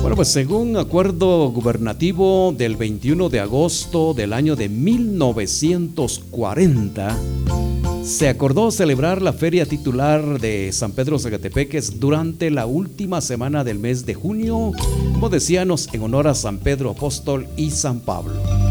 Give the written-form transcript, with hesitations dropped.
Bueno, pues según acuerdo gubernativo del 21 de agosto del año de 1940, se acordó celebrar la feria titular de San Pedro Zacatepeques durante la última semana del mes de junio, como decíamos, en honor a San Pedro Apóstol y San Pablo.